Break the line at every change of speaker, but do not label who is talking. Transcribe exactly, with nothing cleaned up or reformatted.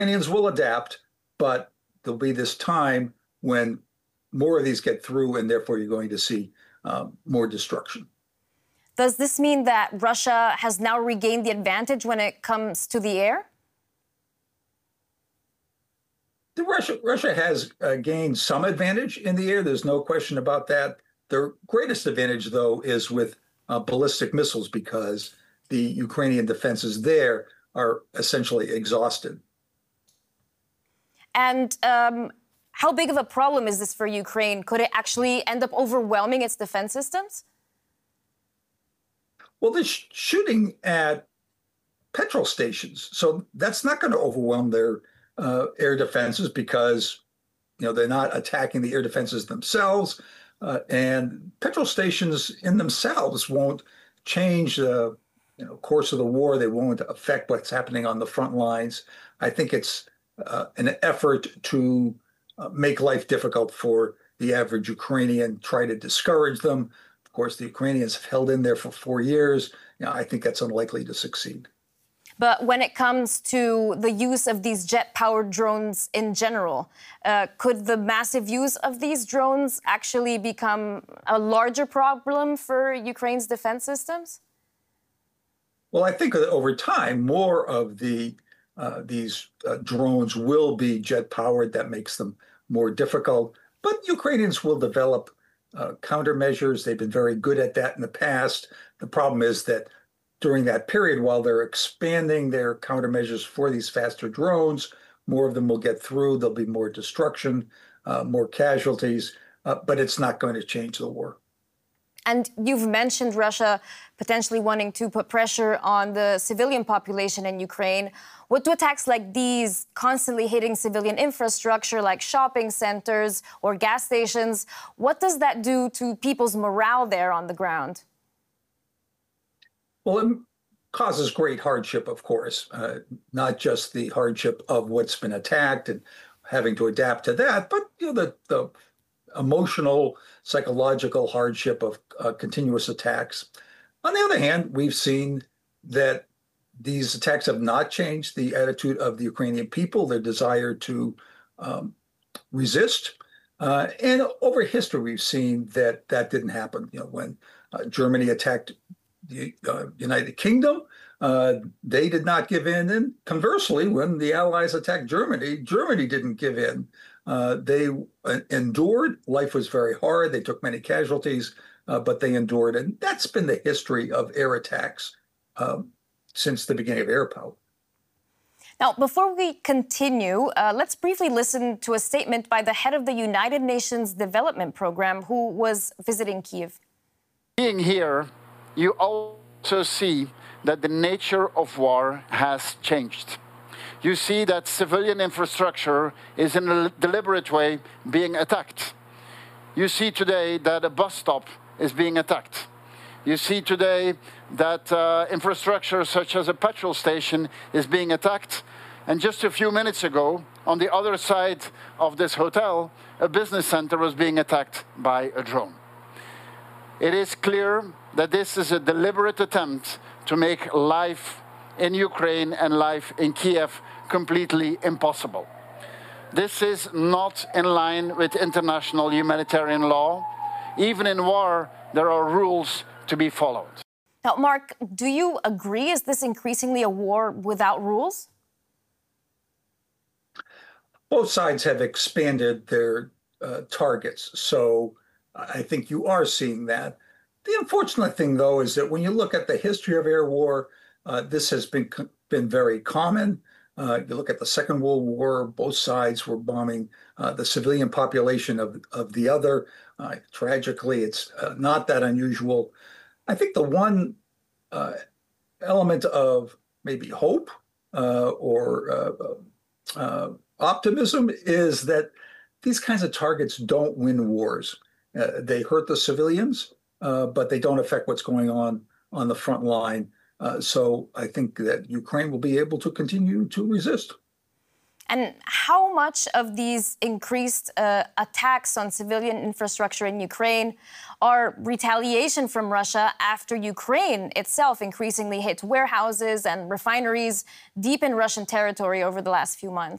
Ukrainians will adapt, but there'll be this time when more of these get through, and therefore you're going to see um, more destruction.
Does this mean that Russia has now regained the advantage when it comes to the air?
The Russia, Russia has uh, gained some advantage in the air. There's no question about that. Their greatest advantage, though, is with uh, ballistic missiles, because the Ukrainian defenses there are essentially exhausted.
And um, how big of a problem is this for Ukraine? Could it actually end up overwhelming its defense systems?
Well, they're sh shooting at petrol stations, so that's not going to overwhelm their uh, air defenses, because you know they're not attacking the air defenses themselves, uh, and petrol stations in themselves won't change the you know course of the war. They won't affect what's happening on the front lines. I think it's uh, an effort to uh, make life difficult for the average Ukrainian, try to discourage them. Of course, the Ukrainians have held in there for four years. You know, I think that's unlikely to succeed.
But when it comes to the use of these jet-powered drones in general, uh, could the massive use of these drones actually become a larger problem for Ukraine's defense systems?
Well, I think that over time, more of the uh, these uh, drones will be jet-powered. That makes them more difficult. But Ukrainians will develop uh, countermeasures. They've been very good at that in the past. The problem is that during that period, while they're expanding their countermeasures for these faster drones, more of them will get through. There'll be more destruction, uh, more casualties, uh, but it's not going to change the war.
And you've mentioned Russia potentially wanting to put pressure on the civilian population in Ukraine. What do attacks like these, constantly hitting civilian infrastructure like shopping centers or gas stations, what does that do to people's morale there on the ground?
Well, it causes great hardship, of course, uh, not just the hardship of what's been attacked and having to adapt to that, but you know the, the emotional, psychological hardship of uh, continuous attacks. On the other hand, we've seen that these attacks have not changed the attitude of the Ukrainian people, their desire to um, resist. Uh, and over history, we've seen that that didn't happen. You know, when uh, Germany attacked the uh, United Kingdom, uh, they did not give in. And conversely, when the Allies attacked Germany, Germany didn't give in. Uh, they uh, endured. Life was very hard. They took many casualties, uh, but they endured. And that's been the history of air attacks um, since the beginning of air power.
Now, before we continue, uh, let's briefly listen to a statement by the head of the United Nations Development Program, who was visiting Kyiv.
Being here, you also see that the nature of war has changed. You see that civilian infrastructure is in a deliberate way being attacked. You see today that a bus stop is being attacked. You see today that uh, infrastructure such as a petrol station is being attacked. And just a few minutes ago, on the other side of this hotel, a business center was being attacked by a drone. It is clear that this is a deliberate attempt to make life in Ukraine and life in Kyiv completely impossible. This is not in line with international humanitarian law. Even in war, there are rules to be followed.
Now, Mark, do you agree? Is this increasingly a war without rules?
Both sides have expanded their uh, targets, so I think you are seeing that. The unfortunate thing, though, is that when you look at the history of air war, uh, this has been been very common. Uh, you look at the Second World War, both sides were bombing uh, the civilian population of, of the other. Uh, tragically, it's uh, not that unusual. I think the one uh, element of maybe hope uh, or uh, uh, optimism is that these kinds of targets don't win wars. Uh, they hurt the civilians, uh, but they don't affect what's going on on the front line. Uh, so I think that Ukraine will be able to continue to resist.
And how much of these increased uh, attacks on civilian infrastructure in Ukraine are retaliation from Russia after Ukraine itself increasingly hit warehouses and refineries deep in Russian territory over the last few months?